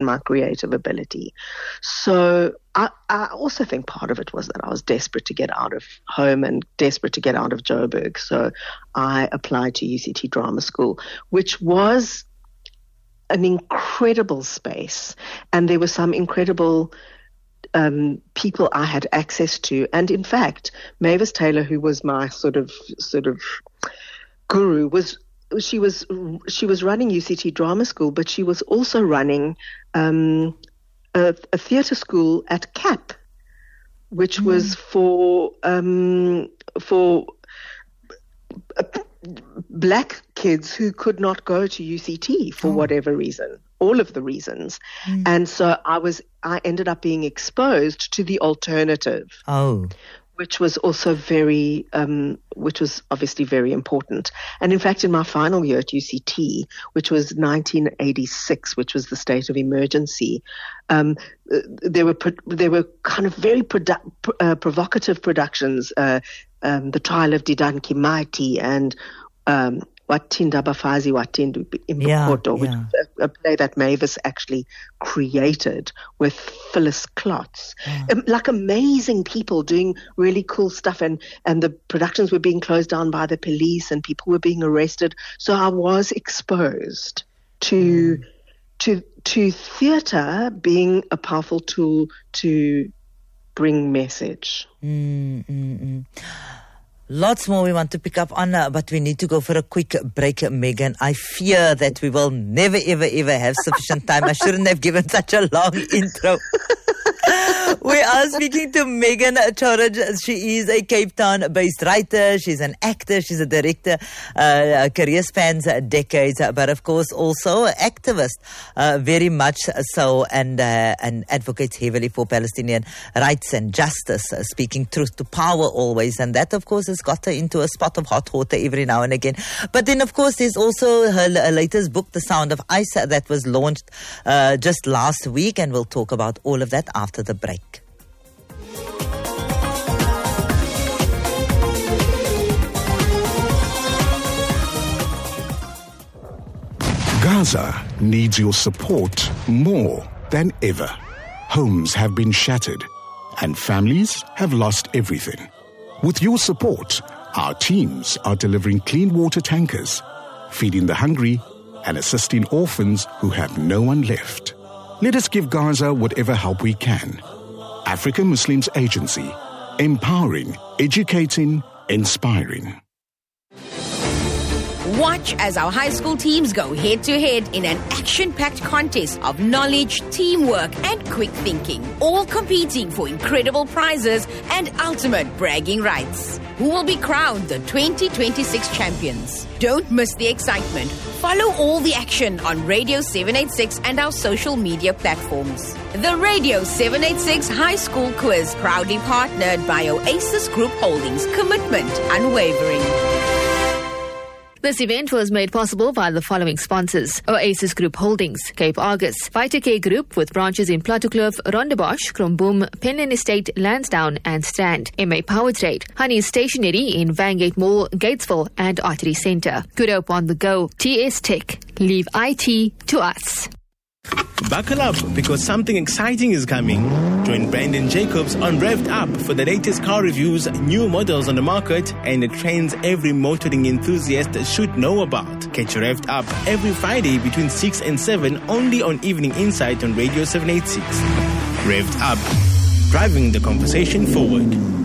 my creative ability. So I also think part of it was that I was desperate to get out of home and desperate to get out of Joburg. So I applied to UCT Drama School, which was an incredible space. And there were some incredible people I had access to. And in fact, Mavis Taylor, who was my sort of guru, she was running UCT Drama School, but she was also running a theatre school at CAP, which was for black kids who could not go to UCT for whatever reason, all of the reasons. And so I ended up being exposed to the alternative. Which was also which was obviously very important. And in fact, in my final year at UCT, which was 1986, which was the state of emergency, there were kind of very provocative productions, The Trial of Didan Kimathi and Watinda Bafazi Watindu Imbokodo, which was a play that Mavis actually created with Phyllis Klotz. Like amazing people doing really cool stuff, and the productions were being closed down by the police and people were being arrested. So I was exposed to theatre being a powerful tool to bring message. Lots more we want to pick up on, but we need to go for a quick break, Megan. I fear that we will never, ever, ever have sufficient time. I shouldn't have given such a long intro. We are speaking to Megan Chorage. She is a Cape Town-based writer. She's an actor. She's a director. Career spans decades, but of course also an activist, very much so, and advocates heavily for Palestinian rights and justice, speaking truth to power always. And that, of course, has got her into a spot of hot water every now and again. But then, of course, there's also her latest book, The Sound of Ice, that was launched just last week, and we'll talk about all of that after the break. Gaza needs your support more than ever. Homes have been shattered and families have lost everything. With your support, our teams are delivering clean water tankers, feeding the hungry, and assisting orphans who have no one left. Let us give Gaza whatever help we can. African Muslims Agency, empowering, educating, inspiring. Watch as our high school teams go head-to-head in an action-packed contest of knowledge, teamwork, and quick thinking, all competing for incredible prizes and ultimate bragging rights. Who will be crowned the 2026 champions? Don't miss the excitement. Follow all the action on Radio 786 and our social media platforms. The Radio 786 High School Quiz, proudly partnered by Oasis Group Holdings. Commitment unwavering. This event was made possible by the following sponsors: Oasis Group Holdings, Cape Argus, Vitacare Group with branches in Plattekloof, Rondebosch, Kromboom, Penland Estate, Lansdowne and Strand, MA Power Trade, Honey's Stationery in Vangate Mall, Gatesville and Artery Centre. Good Hope on the Go, TS Tech, leave IT to us. Buckle up, because something exciting is coming. Join Brandon Jacobs on Revved Up for the latest car reviews, new models on the market, and the trends every motoring enthusiast should know about. Catch Revved Up every Friday between 6 and 7 only on Evening Insight on Radio 786. Revved Up, driving the conversation forward.